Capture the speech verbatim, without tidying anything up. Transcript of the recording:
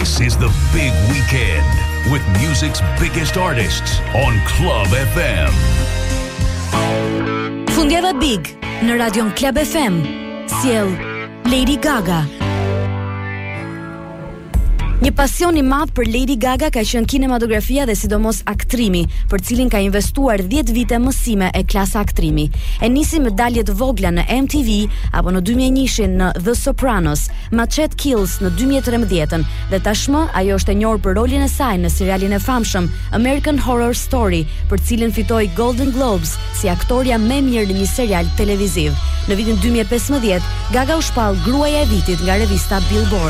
This is the big weekend with music's biggest artists on Club F M. Fundjava Big në Radion Club F M. Sjell Lady Gaga. Një pasion i madh për Lady Gaga ka qenë kinematografia dhe sidomos aktrimi, për cilin ka investuar dhjetë vite mësime e klasa aktrimi. E nisi me dalje të vogla në M T V apo në dy mijë e një në The Sopranos, Machete Kills në dy mijë e trembëdhjetë dhe tashmë ajo është e njohur për rolin e saj në serialin e famshëm American Horror Story, për cilin fitoi Golden Globes si aktoria më e mirë në një serial televiziv. Në vitin dy mijë e pesëmbëdhjetë, Gaga u shpall gruaja e vitit nga revista Billboard.